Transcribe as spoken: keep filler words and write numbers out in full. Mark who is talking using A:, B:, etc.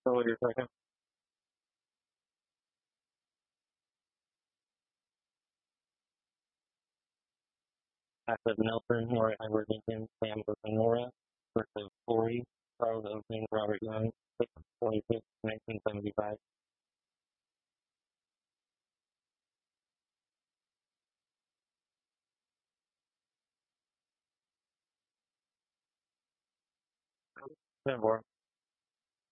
A: So what you're talking Active Nelson, Nora Everington, Sam Okunora versus Corey, Charles Oakley, Robert Young, twenty-six, nineteen seventy-five. ten four.